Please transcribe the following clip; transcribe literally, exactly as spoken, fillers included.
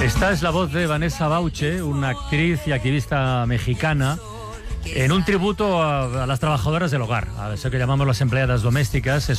Esta es la voz de Vanessa Bauche, una actriz y activista mexicana, en un tributo a, a las trabajadoras del hogar, a eso que llamamos las empleadas domésticas.